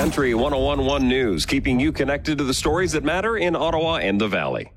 Country 101.1 News, keeping you connected to the stories that matter in Ottawa and the Valley.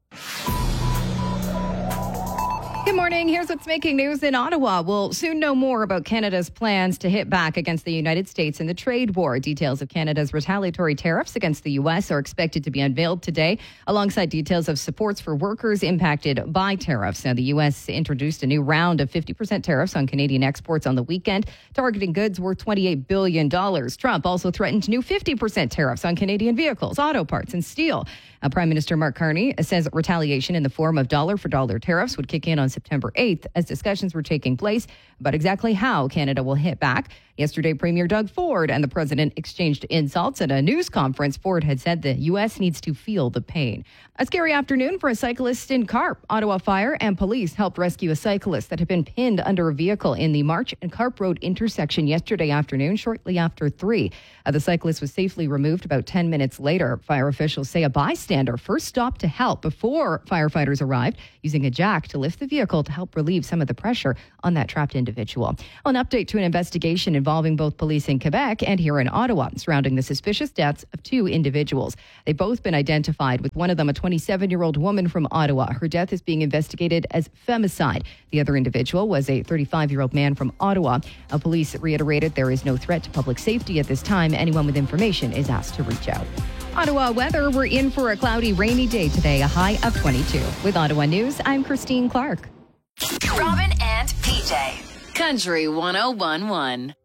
Good morning. Here's what's making news in Ottawa. We'll soon know more about Canada's plans to hit back against the United States in the trade war. Details of Canada's retaliatory tariffs against the U.S. are expected to be unveiled today, alongside details of supports for workers impacted by tariffs. Now, the U.S. introduced a new round of 50% tariffs on Canadian exports on the weekend, targeting goods worth $28 billion. Trump also threatened new 50% tariffs on Canadian vehicles, auto parts, and steel. Prime Minister Mark Carney says retaliation in the form of dollar-for-dollar tariffs would kick in on September 8th as discussions were taking place about exactly how Canada will hit back. Yesterday, Premier Doug Ford and the president exchanged insults at a news conference. Ford had said the U.S. needs to feel the pain. A scary afternoon for a cyclist in Carp. Ottawa Fire and police helped rescue a cyclist that had been pinned under a vehicle in the March and Carp Road intersection yesterday afternoon, shortly after 3. The cyclist was safely removed about 10 minutes later. Fire officials say a bystander first stopped to help before firefighters arrived, using a jack to lift the vehicle to help relieve some of the pressure on that trapped individual. An update to an investigation involving both police in Quebec and here in Ottawa surrounding the suspicious deaths of 2 individuals. They've both been identified, with one of them a 27-year-old woman from Ottawa. Her death is being investigated as femicide. The other individual was a 35-year-old man from Ottawa. Police reiterated there is no threat to public safety at this time. Anyone with information is asked to reach out. Ottawa weather, we're in for a cloudy, rainy day today, a high of 22. With Ottawa News, I'm Christine Clark. Robin and PJ. Country 101.1.